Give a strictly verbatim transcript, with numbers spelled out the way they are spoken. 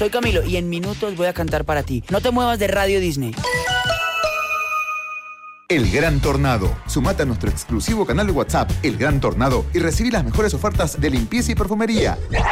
Soy Camilo y en minutos voy a cantar para ti. No te muevas de Radio Disney. El Gran Tornado. Sumate a nuestro exclusivo canal de WhatsApp, El Gran Tornado, y recibí las mejores ofertas de limpieza y perfumería.